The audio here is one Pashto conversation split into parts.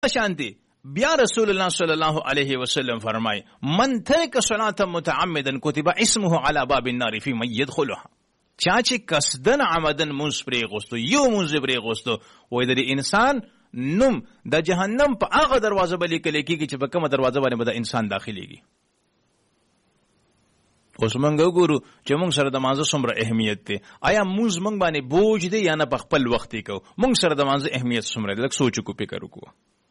شانتی بیا رسول الله صلی الله علیه وسلم فرمای من ترک صلاة متعمدا کتب اسمه علی باب النار فی من يدخلها. چا چې قصدن عمدن منځ پرې غوستو یو منځ پرې غوستو وای د انسان نوم د جهنم په هغه دروازه باندې لیکل کېږي چې په کومه دروازه باندې به د انسان داخليږي. اوس موږ وګورو چې موږ سره د مانځه څومره اهمیت دی. آیا موږ باندې بوج دی یا نه په خپل وخت کې کو؟ موږ سره د مانځه اهمیت څومره دی؟ لکه سوچ کو فکر وکړو.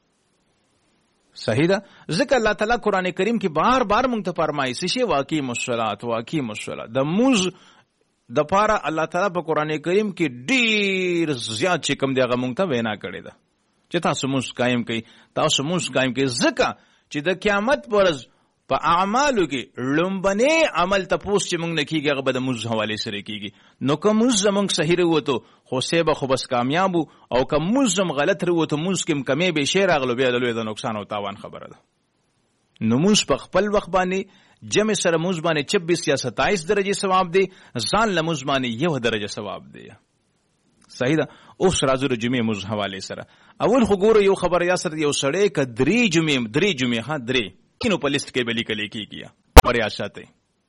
صحیح ده. ځکه الله تعالی قران کریم کې بار بار موږ ته فرمایي چې واقعي مصلات د موږ د پاره الله تعالی په قران کریم کې ډیر زیات چې کوم دی هغه موږ ته وینا کړی ده چې تاسو موږ قائم کړئ، تاسو موږ قائم کړئ. ځکه چې د قیامت ورځ په اعمالو کې لومبنه عمل تپوس چې موږ نه کیږي هغه به د موږ حواله سره کیږي. نو کوم زمونږ صحیح وروته خو سبا خو بس کامیاب او کوم زم غلط وروته موږ کوم کمې به شیر اغلو به د نقصان او تاوان خبره ده. نو موږ په خپل وخت باندې جمع سره موږ باندې 26 یا 27 درجه ثواب دی، ځان له موږ باندې 1 درجه ثواب دی. صحیح ده. اوس راځو د جمعې موږ حواله سره. اول خو ګوره یو خبر یا سره یو سړی ک درې جمعې ها درې کینو په لیست کې بلی کلی کیږي پریا شاته.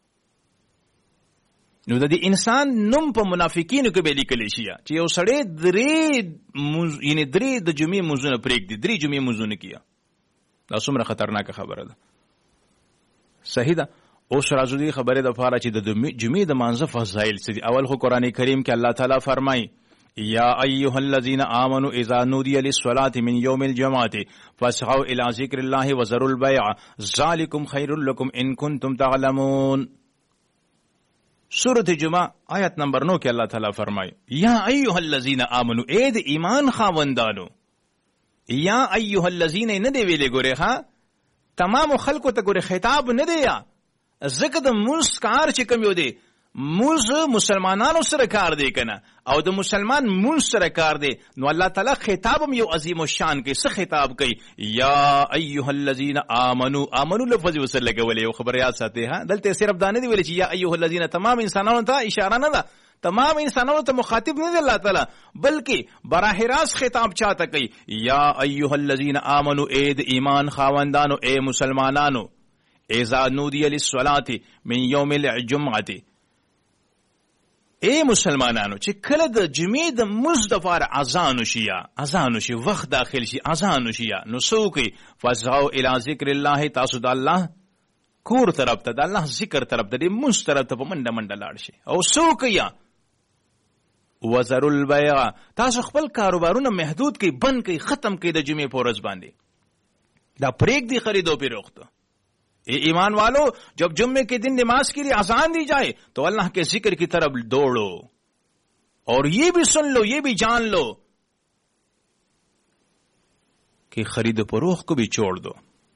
نو د انسان نوم په منافقینو کې بلی کلی شي چې یو سړی درې د جمعې موزونه پرېږ دي، درې جمعې موزونه کیه. دا څومره خطرناک خبره ده. صحیح ده. اوس راځو دې خبره د فاره چې د جمعې د مانځه فضایل څه دي. اول خو قران کریم کې الله تعالی فرمایي یا ایها الذین آمنوا اذا نودی للصلاة من یوم الجمعة فاسعوا الى ذکر الله وذروا البیع ذلکم خیر لکم ان کنتم تعلمون. سورۃ جمعہ آیت نمبر 9 کې الله تعالی فرمایي یا ایها الذین آمنوا اے د ایمان خاوندانو. یا ایها الذین نه دی ویلې ګوره ها تمام خلکو ته ګوره خطاب نه دی. یا ځکه د مسکار چې کوم یو دی موږ مسلمانانو سره کار دی کنه او د مسلمان موږ سره کار دی. نو الله تعالی خطاب یو عظیم الشان کې څه خطاب کوي یا ایها الذین آمنو لفظ وسره لګولې یو خبر یاد ساتي ها. دلته صرف دا نه دی ویل چې یا ایها الذین تمام انسانانو ته اشاره نه ده، تمام انسانانو ته مخاطب نه دی الله تعالی، بلکې براه راست خطاب چاته کوي یا ایها الذین آمنو اے د ایمان خاوندانو اے مسلمانانو اذا نودی للصلاة من یوم الجمعة اے مسلمانانو چې کله د جمعې د مزدفار اذان شي وخت داخل شي اذان شي نو سوکي فزعوا الى ذکر الله تاسو د الله کور طرف ته د الله ذکر طرف ته د مز طرف ته په منډه لاړ شي او سوکي وذروا البيع تاسو خپل کاروبارونه محدود کړئ، بند کړئ، ختم کړئ د جمعې په ورځ باندې. دا پریک دی خریدو پیروخت. ایمان والو جب جمعے کے دن نماز کے لیے اذان دی جائے تو اللہ کے ذکر کی طرف دوڑو اور یہ بھی سن لو یہ بھی جان لو کہ خرید و فروخت کو بھی چھوڑ دو.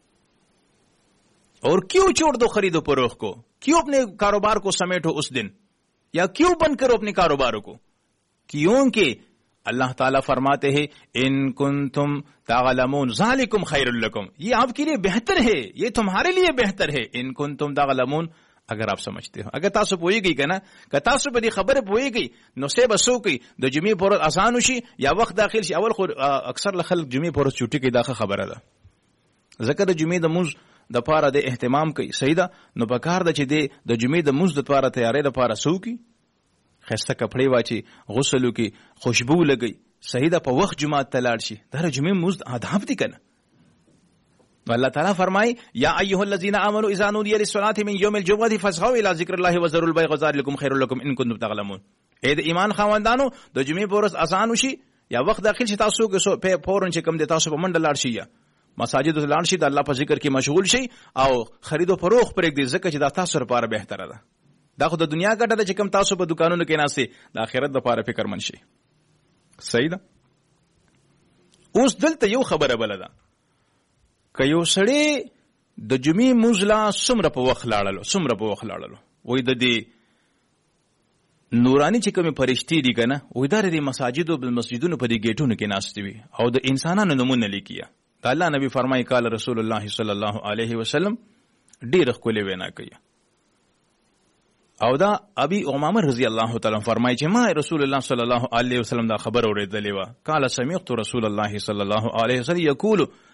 اور کیوں چھوڑ دو خرید و فروخت کو؟ کیوں اپنے کاروبار کو سمیٹو اس دن یا کیوں بند کرو اپنے کاروباروں کو؟ کیونکہ اللہ تعالیٰ فرماتے ہیں ان کنتم تعلمون ذالکم خیر لکم، یہ آپ کے لیے بہتر ہے، یہ تمہارے لیے بہتر ہے. ان کنتم تعلمون اگر آپ سمجھتے ہو. اگر تاسو پوهیږئ کنه که تاسو په دې خبره پوهیږئ نو څه به څوکئ د جمعې پر اذان وشي یا وخت داخل شي. اول خو اکثر خلک جمعې پر چټي کې دا خبره ده ځکه د جمعې د موز د پاره د اهتمام کوي. صحیح ده. نو په کار ده چې د جمعې د موز د پاره تیارې د پاره څوکي خسته کپڑے واچي غسل وکي خوشبو لګي. صحیح ده. په وخت جمعه ته لاړ شي. دا جمعې موز آداب دي کنه. الله تعالی فرمای یا ایها الذین آمنوا اذا نودی للصلاة من یوم الجمعة فاسعوا الى ذکر الله وذروا البیع ذلکم خیر لکم ان کنتم تعلمون. اے د ایمان خاوندانو د جمعې په ورځ اذان وشي یا وخت داخل شي تاسو کې فورن چې کم دي تاسو په منډه لاړ شي یا مساجد ته لاړ شي د الله په ذکر کې مشغول شي او خرید او فروخت پرېږدي ځکه چې دا تاسو لپاره بهتره ده. دا خو د دنیا ګټه ده چې کم تاسو په دکانونو کې ناشته د آخرت لپاره فکر من شي. صحیح ده. اوس دلته یو خبره بل ده که یو سړی د جمعې موزلا څومره په وخت لاړلو وای د دې نورانی چې کومې فرشتي دي کنه وای دا د مساجدو په مسجدونو په دې گیټونو کې ناشته وي او د انسانانو نمونه لیکیا. دا الله نبی فرمایي قال رسول الله صلی الله علیه وسلم ډیر خپل وینا کوي. او دا ابي امامه رضی الله تعالی فرمایي چې ما رسول الله صلی الله علیه وسلم دا خبر اوریدلې و. قال سمعت رسول الله صلی الله علیه وسلم یقول